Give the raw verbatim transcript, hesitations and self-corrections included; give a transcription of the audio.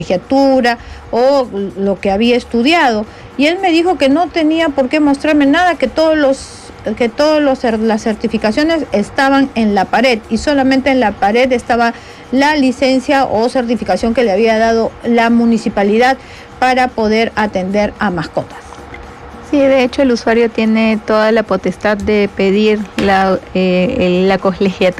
colegiatura o lo que había estudiado, y él me dijo que no tenía por qué mostrarme nada, que todos los que todos los las certificaciones estaban en la pared y solamente en la pared estaba la licencia o certificación que le había dado la municipalidad para poder atender a mascotas. Sí, de hecho el usuario tiene toda la potestad de pedir la, eh, la colegiatura